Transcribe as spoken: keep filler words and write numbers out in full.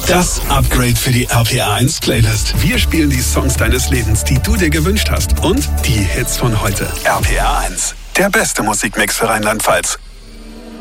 Das Upgrade für die R P R eins Playlist. Wir spielen die Songs deines Lebens, die du dir gewünscht hast. Und die Hits von heute. R P R eins, der beste Musikmix für Rheinland-Pfalz.